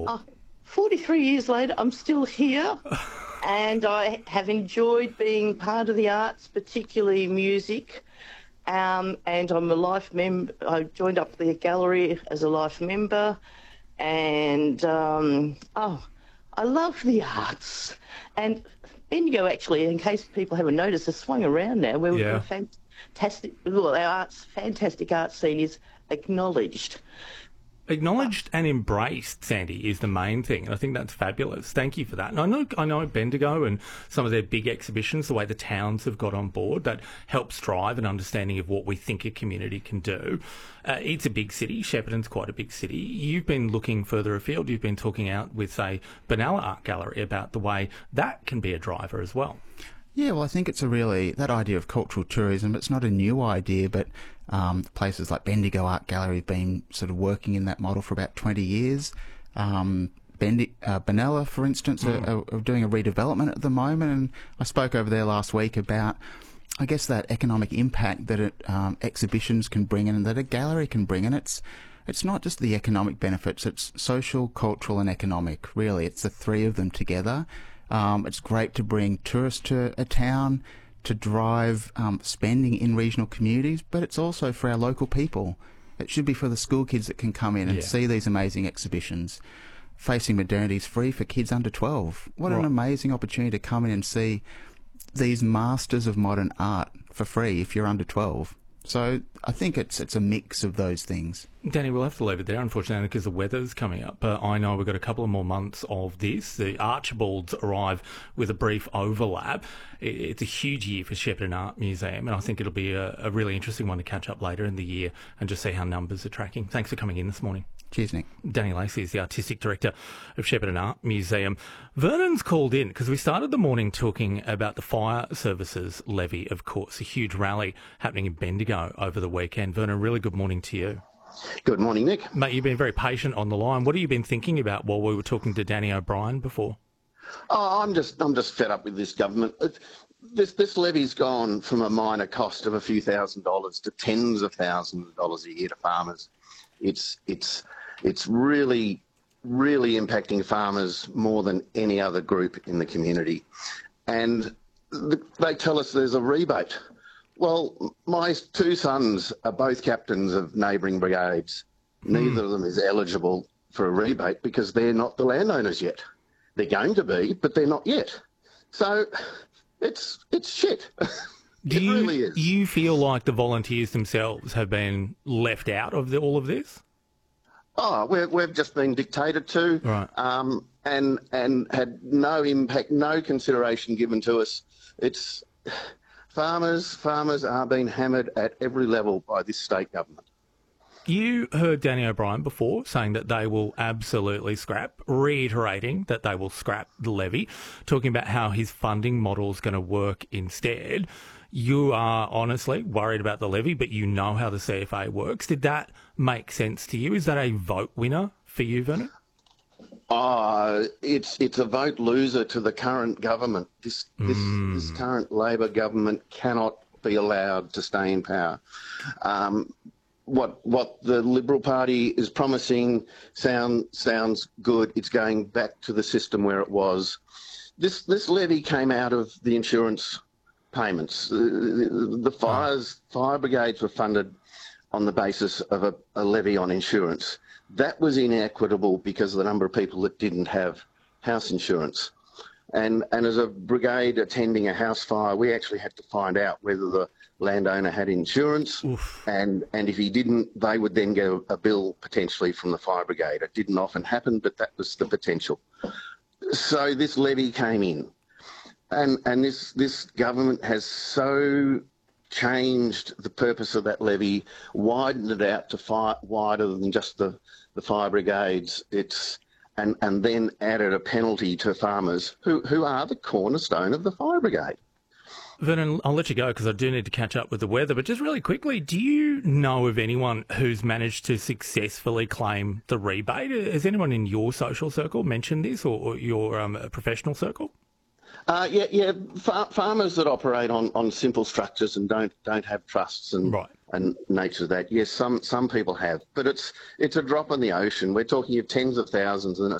for? 43 years later, I'm still here, and I have enjoyed being part of the arts, particularly music. And I'm a life member. I joined up the gallery as a life member, and I love the arts. And Bendigo, actually, in case people haven't noticed, has swung around now. Where we've got a fantastic art scene is acknowledged. Acknowledged and embraced, Sandy, is the main thing. And I think that's fabulous. Thank you for that. And I know Bendigo and some of their big exhibitions, the way the towns have got on board, that helps drive an understanding of what we think a community can do. It's a big city. Shepparton's quite a big city. You've been looking further afield. You've been talking out with, say, Benalla Art Gallery about the way that can be a driver as well. Yeah, well, I think it's that idea of cultural tourism, it's not a new idea, but places like Bendigo Art Gallery have been sort of working in that model for about 20 years. Benalla, for instance, are doing a redevelopment at the moment, and I spoke over there last week about, I guess, that economic impact that exhibitions can bring in and that a gallery can bring in. It's not just the economic benefits, it's social, cultural and economic, really. It's the three of them together. It's great to bring tourists to a town, to drive spending in regional communities, but it's also for our local people. It should be for the school kids that can come in and see these amazing exhibitions. Facing Modernity is free for kids under 12. What an amazing opportunity to come in and see these masters of modern art for free if you're under 12. So I think it's a mix of those things. Danny, we'll have to leave it there, unfortunately, because the weather's coming up. But I know we've got a couple of more months of this. The Archibalds arrive with a brief overlap. It's a huge year for Shepparton Art Museum, and I think it'll be a really interesting one to catch up later in the year and just see how numbers are tracking. Thanks for coming in this morning. Cheers, Nick. Danny Lacey is the Artistic Director of Shepparton Art Museum. Vernon's called in because we started the morning talking about the Fire Services Levy, of course, a huge rally happening in Bendigo over the weekend. Vernon, really good morning to you. Good morning, Nick. Mate, you've been very patient on the line. What have you been thinking about while we were talking to Danny O'Brien before? Oh, I'm just fed up with this government. This levy's gone from a minor cost of a few $1,000s to tens of thousands of dollars a year to farmers. It's really impacting farmers more than any other group in the community. And they tell us there's a rebate. Well, my two sons are both captains of neighbouring brigades. Neither of them is eligible for a rebate because they're not the landowners yet. They're going to be, but they're not yet. So it's shit. It really is. Do you feel like the volunteers themselves have been left out of all of this? Oh, we've just been dictated to, right. And had no impact, no consideration given to us. It's farmers are being hammered at every level by this state government. You heard Danny O'Brien before saying that they will absolutely scrap, reiterating that they will scrap the levy, talking about how his funding model is going to work instead. You are honestly worried about the levy, but you know how the CFA works. Did that make sense to you? Is that a vote winner for you, Vernon? It's a vote loser to the current government. This current Labor government cannot be allowed to stay in power. What the Liberal Party is promising sounds good. It's going back to the system where it was. This levy came out of the insurance payments. The fire brigades were funded on the basis of a levy on insurance. That was inequitable because of the number of people that didn't have house insurance. And as a brigade attending a house fire, we actually had to find out whether the landowner had insurance. Oof. And if he didn't, they would then get a bill potentially from the fire brigade. It didn't often happen, but that was the potential. So this levy came in. And this government has so changed the purpose of that levy, widened it out to wider than just the fire brigades. And then added a penalty to farmers who are the cornerstone of the fire brigade. Vernon, I'll let you go because I do need to catch up with the weather, but just really quickly, do you know of anyone who's managed to successfully claim the rebate? Has anyone in your social circle mentioned this or your professional circle? Farmers that operate on simple structures and don't have trusts and nature of that. Yes, some people have, but it's a drop in the ocean. We're talking of tens of thousands and